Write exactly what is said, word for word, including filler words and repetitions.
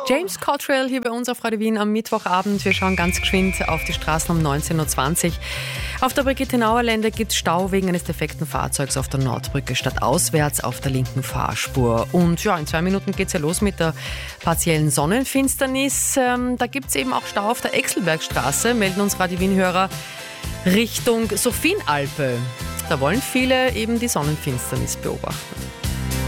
James Cottrell hier bei uns auf Radio Wien am Mittwochabend. Wir schauen ganz geschwind auf die Straßen um neunzehn Uhr zwanzig. Auf der Brigitte-Nauer Lände gibt es Stau wegen eines defekten Fahrzeugs auf der Nordbrücke stadtauswärts auf der linken Fahrspur. Und ja, in zwei Minuten geht es ja los mit der partiellen Sonnenfinsternis. Ähm, da gibt es eben auch Stau auf der Exelbergstraße, melden uns Radio Wien-Hörer Richtung Sophienalpe. Da wollen viele eben die Sonnenfinsternis beobachten.